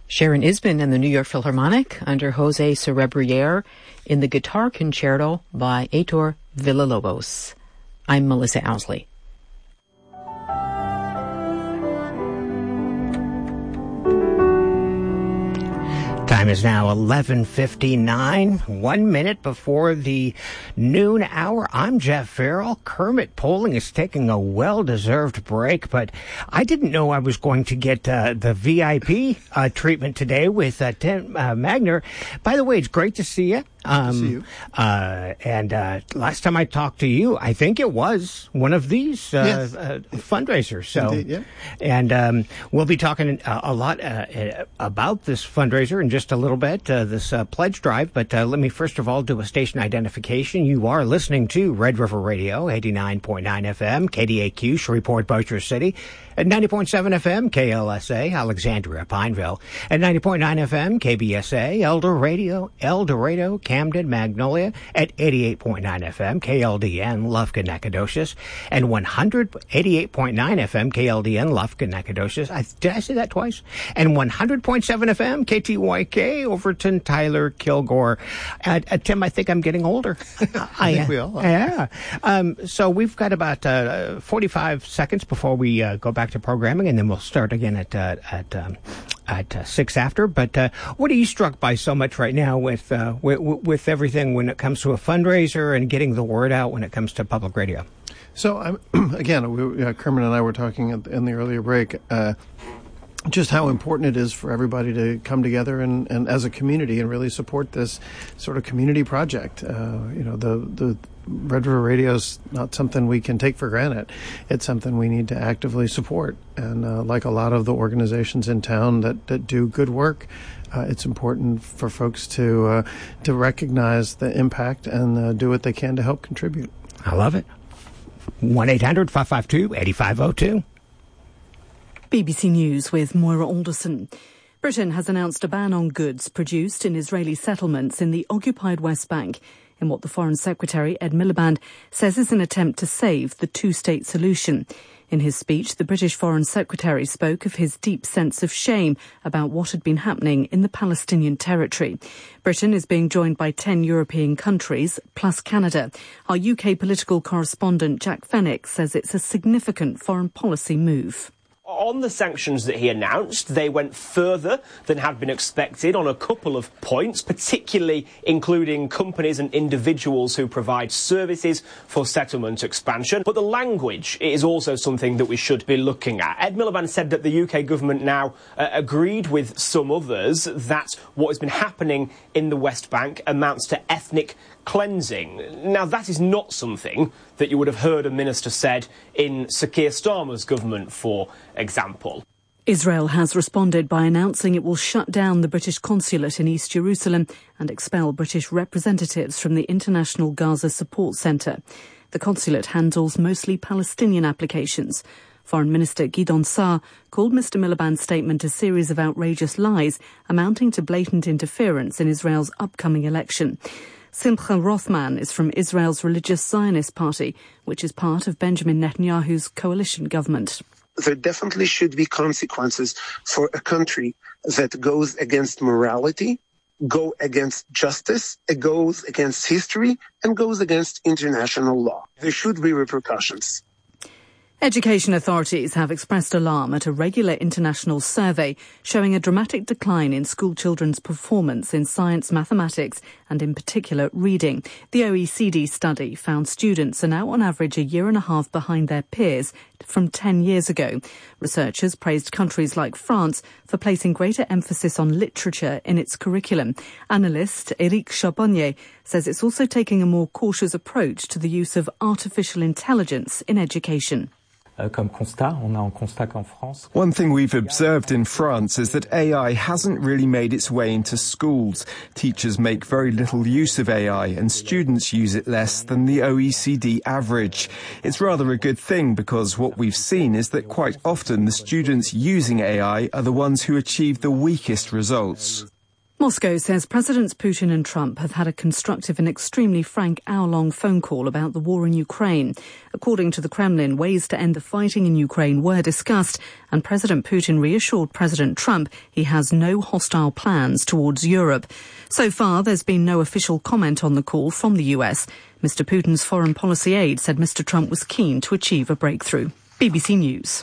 Sharon Isbin and the New York Philharmonic under Jose Cerebriere in the Guitar Concerto by Heitor Villalobos. I'm Melissa Owsley. Time is now 11:59, 1 minute before the noon hour. I'm Jeff Farrell. Kermit Poling is taking a well-deserved break, but I didn't know I was going to get the VIP treatment today with Tim Magner. By the way, it's great to see you. Good to see you. And last time I talked to you, I think it was one of these fundraisers. So, indeed, yeah. And we'll be talking a lot about this fundraiser in just a little bit, this pledge drive. But let me first of all do a station identification. You are listening to Red River Radio, 89.9 FM, KDAQ, Shreveport, Bossier City, at 90.7 FM, KLSA, Alexandria, Pineville, at 90.9 FM, KBSA, El Dorado, Camden, Magnolia, at 88.9 FM, KLDN, Lufkin, Nacogdoches, and 188.9 FM, KLDN, Lufkin, Nacogdoches. Did I say that twice? And 100.7 FM, KTYK, Overton, Tyler, Kilgore. Tim, I think I'm getting older. I think we all are. Yeah. So we've got about 45 seconds before we go back to programming, and then we'll start again at 6 after. But what are you struck by so much right now with everything when it comes to a fundraiser and getting the word out when it comes to public radio? So again, Kermit and I were talking in the earlier break. Just how important it is for everybody to come together and as a community and really support this sort of community project. The Red River Radio is not something we can take for granted. It's something we need to actively support. And like a lot of the organizations in town that do good work, it's important for folks to recognize the impact and do what they can to help contribute. I love it. 1-800-552-8502. BBC News with Moira Alderson. Britain has announced a ban on goods produced in Israeli settlements in the occupied West Bank in what the Foreign Secretary, Ed Miliband, says is an attempt to save the two-state solution. In his speech, the British Foreign Secretary spoke of his deep sense of shame about what had been happening in the Palestinian territory. Britain is being joined by 10 European countries, plus Canada. Our UK political correspondent, Jack Fenwick, says it's a significant foreign policy move. On the sanctions that he announced, they went further than had been expected on a couple of points, particularly including companies and individuals who provide services for settlement expansion. But the language is also something that we should be looking at. Ed Miliband said that the UK government now agreed with some others that what has been happening in the West Bank amounts to ethnic cleansing. Now, that is not something that you would have heard a minister said in Sir Keir Starmer's government, for example. Israel has responded by announcing it will shut down the British consulate in East Jerusalem and expel British representatives from the International Gaza Support Centre. The consulate handles mostly Palestinian applications. Foreign Minister Gideon Saar called Mr Miliband's statement a series of outrageous lies amounting to blatant interference in Israel's upcoming election. Simcha Rothman is from Israel's Religious Zionist Party, which is part of Benjamin Netanyahu's coalition government. There definitely should be consequences for a country that goes against morality, go against justice, it goes against history, and goes against international law. There should be repercussions. Education authorities have expressed alarm at a regular international survey showing a dramatic decline in school children's performance in science, mathematics, and in particular reading. The OECD study found students are now on average a year and a half behind their peers from 10 years ago. Researchers praised countries like France for placing greater emphasis on literature in its curriculum. Analyst Éric Charbonnier says it's also taking a more cautious approach to the use of artificial intelligence in education. One thing we've observed in France is that AI hasn't really made its way into schools. Teachers make very little use of AI and students use it less than the OECD average. It's rather a good thing because what we've seen is that quite often the students using AI are the ones who achieve the weakest results. Moscow says Presidents Putin and Trump have had a constructive and extremely frank hour-long phone call about the war in Ukraine. According to the Kremlin, ways to end the fighting in Ukraine were discussed, and President Putin reassured President Trump he has no hostile plans towards Europe. So far, there's been no official comment on the call from the US. Mr. Putin's foreign policy aide said Mr. Trump was keen to achieve a breakthrough. BBC News.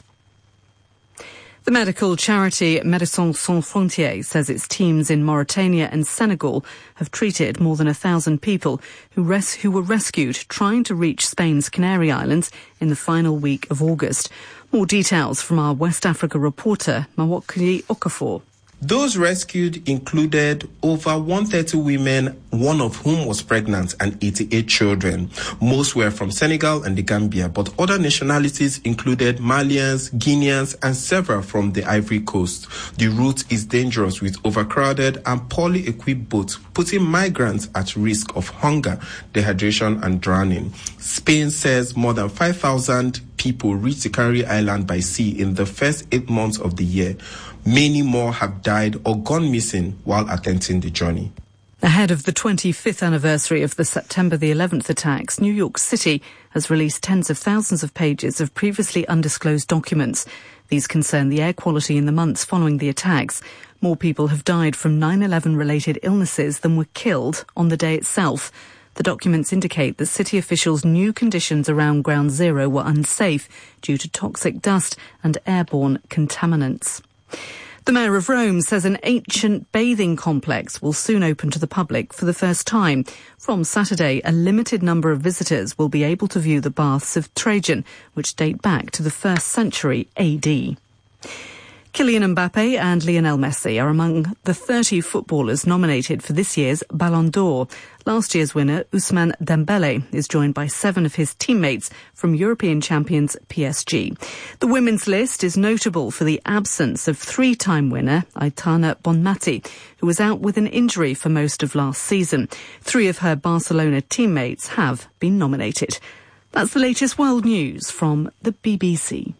The medical charity Médecins Sans Frontières says its teams in Mauritania and Senegal have treated more than 1,000 people who were rescued trying to reach Spain's Canary Islands in the final week of August. More details from our West Africa reporter, Mawakili Okafor. Those rescued included over 130 women, one of whom was pregnant, and 88 children. Most were from Senegal and the Gambia, but other nationalities included Malians, Guineans, and several from the Ivory Coast. The route is dangerous with overcrowded and poorly equipped boats, putting migrants at risk of hunger, dehydration, and drowning. Spain says more than 5,000 people reached the Canary Island by sea in the first 8 months of the year. Many more have died or gone missing while attempting the journey. Ahead of the 25th anniversary of the September the 11th attacks, New York City has released tens of thousands of pages of previously undisclosed documents. These concern the air quality in the months following the attacks. More people have died from 9/11 related illnesses than were killed on the day itself. The documents indicate that city officials knew conditions around Ground Zero were unsafe due to toxic dust and airborne contaminants. The Mayor of Rome says an ancient bathing complex will soon open to the public for the first time. From Saturday, a limited number of visitors will be able to view the baths of Trajan, which date back to the 1st century AD. Kylian Mbappe and Lionel Messi are among the 30 footballers nominated for this year's Ballon d'Or. Last year's winner, Ousmane Dembele, is joined by 7 of his teammates from European champions PSG. The women's list is notable for the absence of 3-time winner Aitana Bonmati, who was out with an injury for most of last season. 3 of her Barcelona teammates have been nominated. That's the latest world news from the BBC.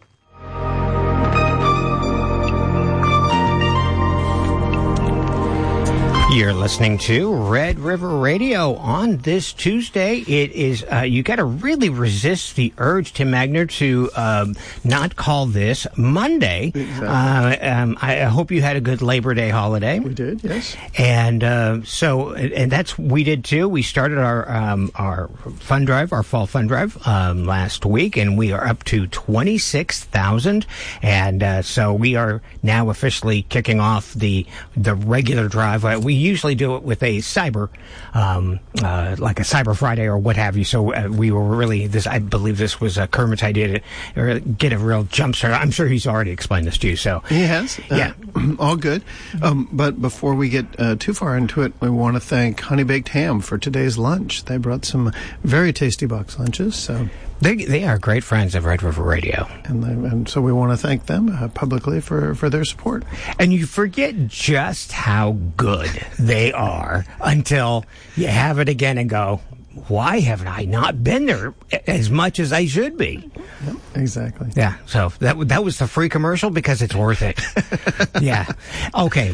You're listening to Red River Radio on this Tuesday. It is, you got to really resist the urge, Tim Magner, to not call this Monday. Exactly. I hope you had a good Labor Day holiday. We did, yes. And we did too. We started our fund drive, our fall fund drive, last week, and we are up to 26,000. And so we are now officially kicking off the regular drive. We usually do it with a cyber, like a Cyber Friday or what have you. So we were really, I believe this was Kermit's idea to get a real jump start. I'm sure he's already explained this to you. So he has. Yeah. All good. But before we get too far into it, we want to thank Honey Baked Ham for today's lunch. They brought some very tasty box lunches. So they are great friends of Red River Radio. And so we want to thank them publicly for their support. And you forget just how good they are until you have it again and go, why haven't I not been there as much as I should be? Yep, exactly. Yeah, so that was the free commercial because it's worth it. Yeah. Okay,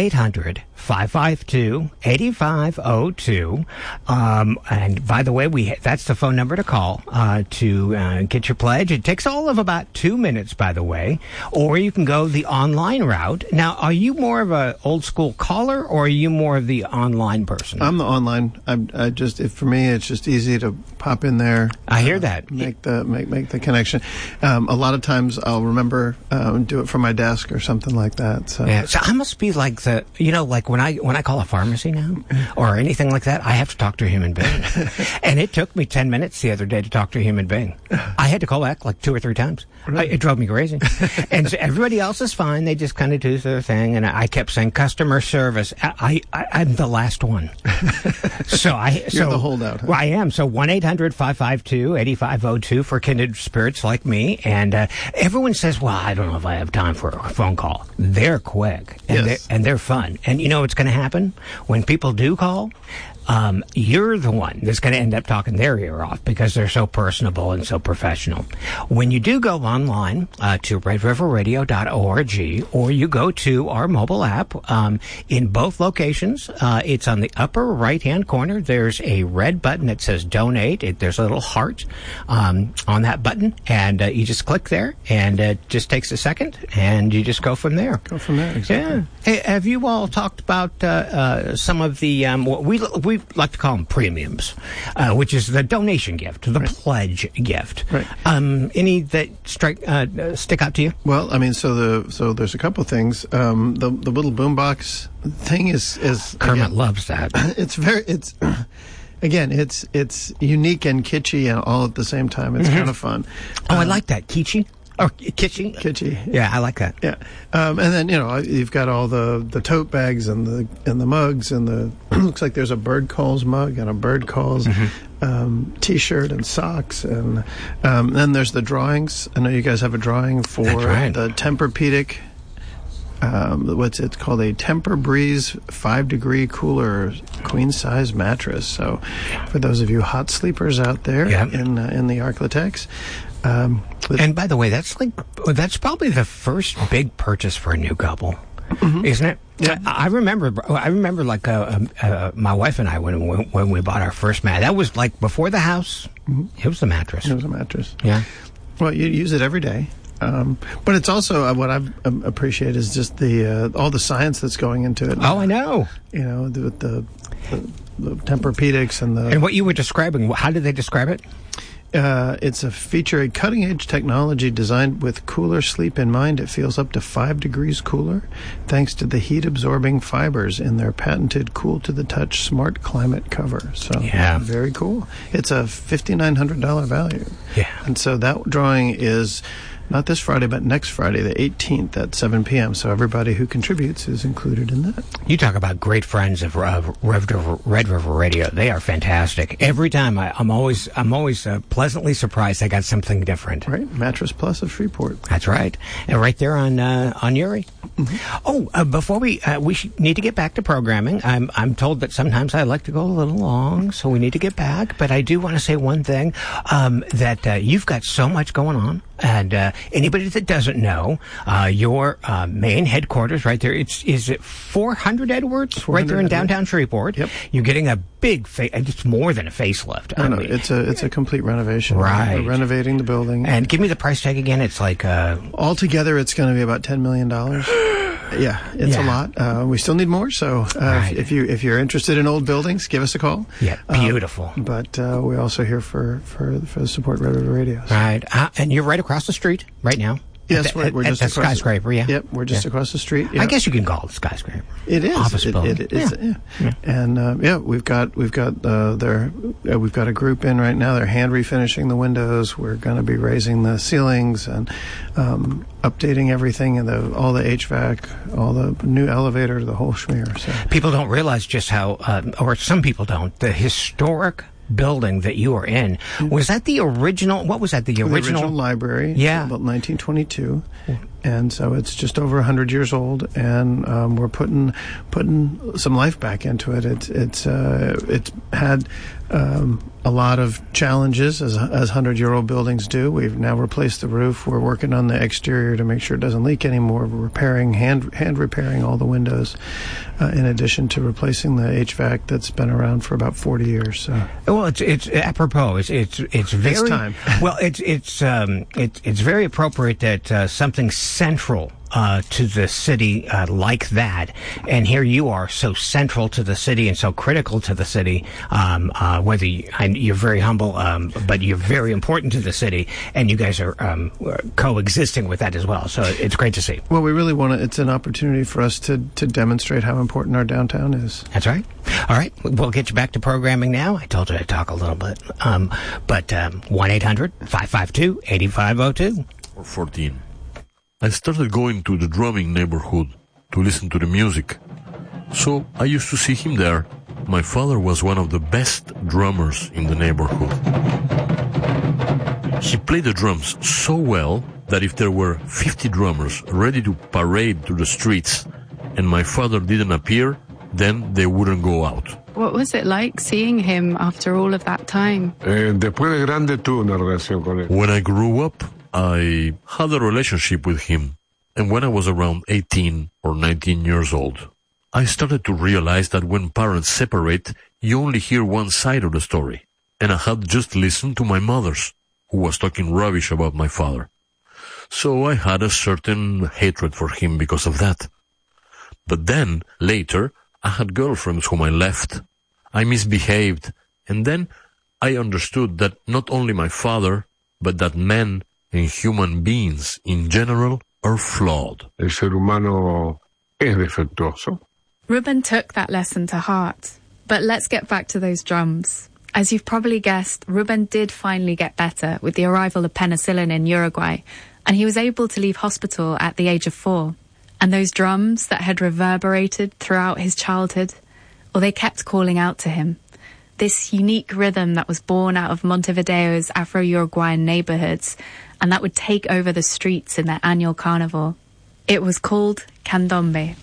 1-800-552-8502. And by the way, that's the phone number to call to get your pledge. It takes all of about 2 minutes, by the way, or you can go the online route. Now, are you more of a old school caller or are you more of the online person? I'm the online. For me, it's just easy to pop in there. I hear that. Make the connection. A lot of times I'll remember do it from my desk or something like that. So yeah, so I must be like like when I call a pharmacy now or anything like that, I have to talk to a human being. And it took me 10 minutes the other day to talk to a human being. I had to call back like 2 or 3 times. Really? It drove me crazy. And so everybody else is fine. They just kind of do their thing. And I kept saying customer service. I'm the last one. You're the holdout. Huh? Well, I am. So 1-800-552-8502 for kindred spirits like me. And everyone says, well, I don't know if I have time for a phone call. They're quick. And, yes. they're fun. And you know what's going to happen? When people do call, you're the one that's going to end up talking their ear off because they're so personable and so professional. When you do go online to redriverradio.org, or you go to our mobile app, in both locations, it's on the upper right-hand corner. There's a red button that says donate. There's a little heart on that button, and you just click there, and it just takes a second, and you just go from there. Go from there, exactly. Yeah. Hey, have you all talked about some of the what we like to call them premiums, which is the donation gift, the pledge gift? Right. Any that stick out to you? Well, I mean, so there's a couple things. The little boombox thing is Kermit again, loves that. It's unique and kitschy and all at the same time. It's kind of fun. Oh, I like that. Kitschy? Or kitschy? Kitschy. Yeah, I like that. Yeah. And then, you've got all the tote bags and the mugs and the looks like there's a Bird Calls mug and a Bird Calls T-shirt and socks, and then there's the drawings. I know you guys have a drawing for the Tempur-Pedic. What's it called? A Tempur Breeze 5-degree cooler queen size mattress. So, for those of you hot sleepers out there in the Arklatex. And by the way, that's probably the first big purchase for a new couple, isn't it? Yeah. I remember like my wife and I when we bought our first mat. That was like before the house. It was the mattress. It was a mattress. Yeah. Well, you use it every day. But it's also what I appreciate is just all the science that's going into it. Oh, I know. The Tempur-Pedics and what you were describing. How did they describe it? It's a cutting-edge technology designed with cooler sleep in mind. It feels up to 5 degrees cooler thanks to the heat-absorbing fibers in their patented cool-to-the-touch smart climate cover. So, very cool. It's a $5,900 value. Yeah. And so that drawing is not this Friday, but next Friday, the 18th at 7 p.m. So everybody who contributes is included in that. You talk about great friends of Red River Radio. They are fantastic. Every time I'm always pleasantly surprised they got something different. Right, Mattress Plus of Shreveport. That's right, and right there on Uri. Oh, before we need to get back to programming. I'm told that sometimes I like to go a little long, so we need to get back. But I do want to say one thing that you've got so much going on. And anybody that doesn't know, your main headquarters right there, is it 400 Edwards? 400 right there in downtown Shreveport. Yep. You're getting a big, it's more than a facelift. No, it's a complete renovation. Right. We're renovating the building. And give me the price tag again. It's like... Altogether, it's going to be about $10 million. Yeah, it's a lot. We still need more, so if you're interested in old buildings, give us a call. Yeah, beautiful. But we're also here for the support Red River Radio. So. Right, and you're right across the street right now. Yes, we're just at the skyscraper. Yep, we're just across the street. Yeah. I guess you can call it a skyscraper. It is office building. It is. Yeah. And we've got a group in right now. They're hand refinishing the windows. We're going to be raising the ceilings and updating everything and all the HVAC, all the new elevator, the whole schmear. So people don't realize just how, or some people don't, the historic building that you were in. Was that the original? What was that? The original library? Yeah, about 1922, and so it's just over 100 years old. And we're putting some life back into it. It's had a lot of challenges as 100-year-old buildings do. We've now replaced the roof. We're working on the exterior to make sure it doesn't leak anymore. We're repairing hand repairing all the windows, in addition to replacing the HVAC that's been around for about 40 years. So. Well, it's apropos. It's very it's time. Well, it's very appropriate that something central to the city like that, and here you are so central to the city and so critical to the city. Whether you're very humble, but you're very important to the city, and you guys are coexisting with that as well. So it's great to see. Well, we really want to. It's an opportunity for us to demonstrate how important our downtown is. That's right. All right, we'll get you back to programming now. I told you I'd talk a little bit, but 1-800-552-8502 or 14. I started going to the drumming neighborhood to listen to the music. So I used to see him there. My father was one of the best drummers in the neighborhood. He played the drums so well that if there were 50 drummers ready to parade through the streets and my father didn't appear, then they wouldn't go out. What was it like seeing him after all of that time? Después de grande tuve una relación con él. When I grew up, I had a relationship with him. And when I was around 18 or 19 years old, I started to realize that when parents separate, you only hear one side of the story. And I had just listened to my mother's, who was talking rubbish about my father. So I had a certain hatred for him because of that. But then, later, I had girlfriends whom I left. I misbehaved. And then I understood that not only my father, but that men and human beings in general are flawed. El ser humano es defectuoso. Ruben took that lesson to heart. But let's get back to those drums. As you've probably guessed, Ruben did finally get better with the arrival of penicillin in Uruguay, and he was able to leave hospital at the age of 4. And those drums that had reverberated throughout his childhood, well, they kept calling out to him. This unique rhythm that was born out of Montevideo's Afro-Uruguayan neighborhoods, and that would take over the streets in their annual carnival. It was called candombe.